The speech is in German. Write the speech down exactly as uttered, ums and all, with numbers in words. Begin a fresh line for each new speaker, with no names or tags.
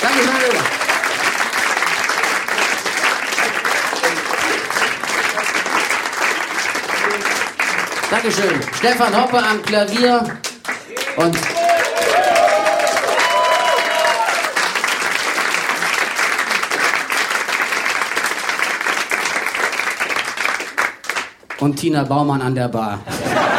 Dankeschön, Lieber. Dankeschön. Stefan Hoppe am Klavier und und Tina Baumann an der Bar.